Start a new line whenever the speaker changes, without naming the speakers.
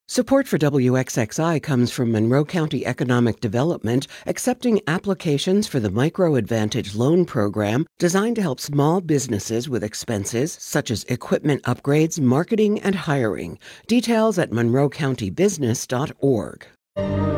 Support for WXXI comes from Monroe County Economic Development, accepting applications for the Micro Advantage Loan Program designed to help small businesses with expenses such as equipment upgrades, marketing, and hiring. Details at monroecountybusiness.org.